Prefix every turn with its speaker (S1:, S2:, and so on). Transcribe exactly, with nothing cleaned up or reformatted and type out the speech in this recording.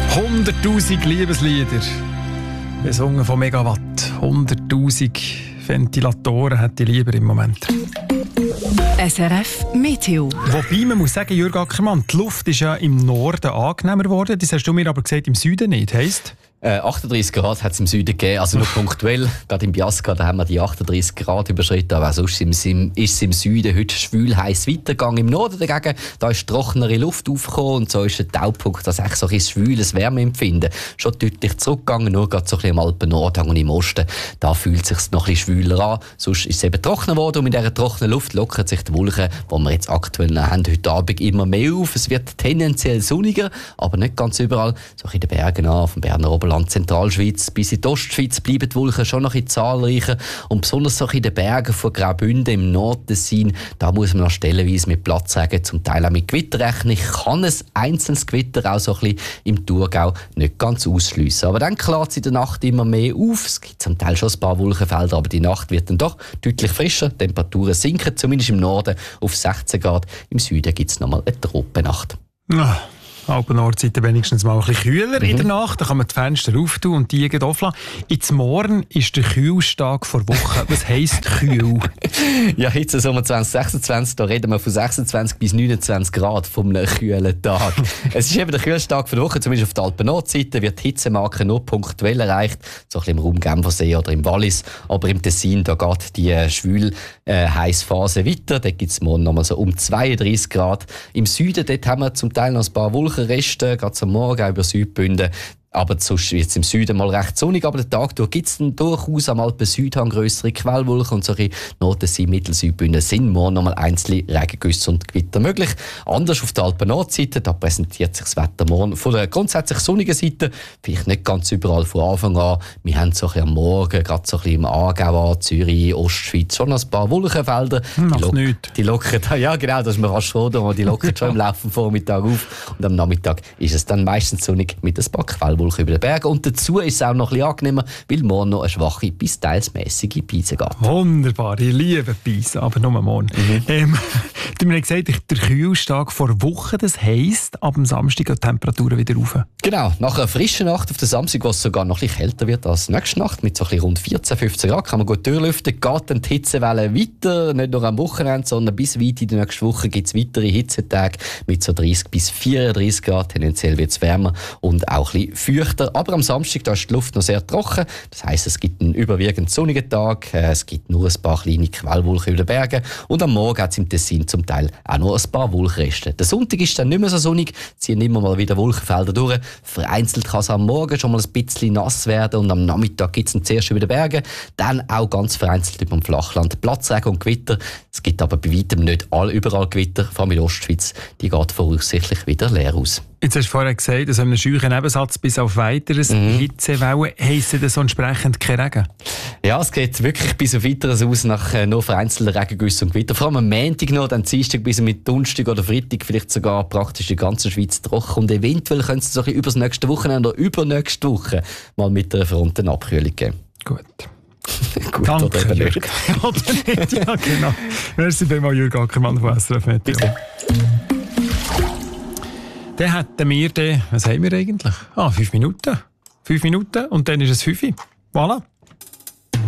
S1: hunderttausend Liebeslieder, besungen von Megawatt. hunderttausend Ventilatoren hätte ich lieber im Moment.
S2: S R F Meteo.
S1: Wobei, man muss sagen, Jürg Ackermann, die Luft ist ja im Norden angenehmer geworden. Das hast du mir aber gesagt, im Süden nicht. Heisst?
S3: Äh, achtunddreissig Grad hat es im Süden gegeben, also nur punktuell. Gerade im Biasca, da haben wir die achtunddreissig Grad überschritten, aber auch sonst ist es im Süden heute schwül heiß weitergegangen. Im Norden dagegen, da ist trockenere Luft aufgekommen und so ist der Taupunkt, dass echt so ein schwüles Wärmeempfinden schon deutlich zurückgegangen, nur gerade so ein bisschen am Alpen-Nordhang und im Osten, da fühlt es sich noch ein bisschen schwüler an. Sonst ist es eben trockener geworden und mit dieser trockenen Luft lockert sich die Wolken, die wir jetzt aktuell haben, heute Abend immer mehr auf. Es wird tendenziell sonniger, aber nicht ganz überall. So in den Bergen an, auf dem Berner Oberland, Zentralschweiz bis in die Ostschweiz bleiben die Wolken schon noch ein bisschen zahlreicher. Und besonders so in den Bergen von Graubünden im Nordtessin, da muss man noch stellenweise mit Platzregen, zum Teil auch mit Gewitter rechnen. Ich kann ein einzelnes Gewitter auch so ein bisschen im Thurgau nicht ganz ausschliessen. Aber dann klärt es in der Nacht immer mehr auf. Es gibt zum Teil schon ein paar Wolkenfelder, aber die Nacht wird dann doch deutlich frischer. Die Temperaturen sinken, zumindest im Norden auf sechzehn Grad. Im Süden gibt es nochmal eine Tropennacht.
S1: Ah. Alpen-Nordseite wenigstens mal ein bisschen kühler
S3: mhm.
S1: in der Nacht. Da kann man die Fenster auftun und die gehen offen. Jetzt morgen ist der Kühlstag vor Woche. Was heisst kühl?
S3: Ja, jetzt im Sommer zwanzig sechsundzwanzig, da reden wir von sechsundzwanzig bis neunundzwanzig Grad von einem kühlen Tag. Es ist eben der Kühlstag vor der Woche, zumindest auf der Alpen-Nordseite wird die Hitzemarke nur punktuell erreicht, so ein bisschen im Raum Genfersee oder im Wallis. Aber im Tessin, da geht die äh, schwül äh, heiße Phase weiter. Da gibt es morgen nochmal so um zweiunddreissig Grad. Im Süden, dort haben wir zum Teil noch ein paar Wolken. Reste, gerade am Morgen auch über Südbünden. Aber sonst wird es im Süden mal recht sonnig, aber den Tag durch gibt es dann durchaus am Alpen-Südhang grössere Quellwolken und solche Nordtessin, Mittelsüdbünden sind morgen nochmal einzelne Regengüsse und Gewitter möglich. Anders auf der Alpen-Nordseite, da präsentiert sich das Wetter morgen von der grundsätzlich sonnigen Seite, vielleicht nicht ganz überall von Anfang an. Wir haben so ein bisschen am Morgen, gerade so ein bisschen im Aargau, Zürich, Ostschweiz, schon noch ein paar Wolkenfelder.
S1: Macht
S3: die
S1: nichts.
S3: Die lockern, ja genau, das ist mir fast froh, aber die lockern schon im Laufe des Vormittags auf und am Nachmittag ist es dann meistens sonnig mit ein paar Quellwolken über den Bergen. Und dazu ist es auch noch ein bisschen angenehmer, weil morgen noch eine schwache bis teils mässige Beise geht.
S1: Wunderbar, ich liebe Beise, aber nur morgen. Mhm. Ähm, du hast mir gesagt, der Kühlstag vor Woche, das heisst, ab dem Samstag gehen die Temperaturen wieder rauf.
S3: Genau, nach einer frischen Nacht auf den Samstag, wo es sogar noch ein bisschen kälter wird als nächste Nacht, mit so ein bisschen rund vierzehn, fünfzehn Grad, kann man gut durchlüften, geht dann die Hitzewelle weiter, nicht nur am Wochenende, sondern bis weit in der nächsten Woche gibt es weitere Hitzetage mit so dreißig bis vierunddreissig Grad, tendenziell wird es wärmer und auch ein bisschen feuchter. Aber am Samstag da ist die Luft noch sehr trocken. Das heisst, es gibt einen überwiegend sonnigen Tag. Es gibt nur ein paar kleine Quellwolken über den Bergen. Und am Morgen hat es im Tessin zum Teil auch noch ein paar Wolkenreste. Der Sonntag ist dann nicht mehr so sonnig, ziehen immer mal wieder Wolkenfelder durch. Vereinzelt kann es am Morgen schon mal ein bisschen nass werden und am Nachmittag gibt es zuerst über den Bergen, dann auch ganz vereinzelt über dem Flachland Platzregen und Gewitter. Es gibt aber bei weitem nicht all, überall Gewitter, vor allem in der Ostschweiz. Die geht voraussichtlich wieder leer aus.
S1: Jetzt hast du vorher gesagt, dass einem scheuchen Nebensatz bis auf weiteres mhm. Hitzewellen heisst das so entsprechend kein Regen?
S3: Ja, es geht wirklich bis auf weiteres aus nach äh, nur vereinzelten Regengüssen und Gewitter. Vor allem am Montag noch, dann Dienstag bis mit Donnerstag oder Freitag vielleicht sogar praktisch die ganze Schweiz trocken. Und eventuell könnte es so ein bisschen über das nächste Wochenende oder übernächste Woche mal mit einer Frontenabkühlung geben.
S1: Gut.
S3: Gut,
S1: danke,
S3: oder eben
S1: Jürg. Oder nicht, ja genau. Merci vielmals, Jürg Ackermann von S R F Meteo. Dann hätten wir den, was haben wir eigentlich? Ah, fünf Minuten. Fünf Minuten und dann ist es fünf. Voilà.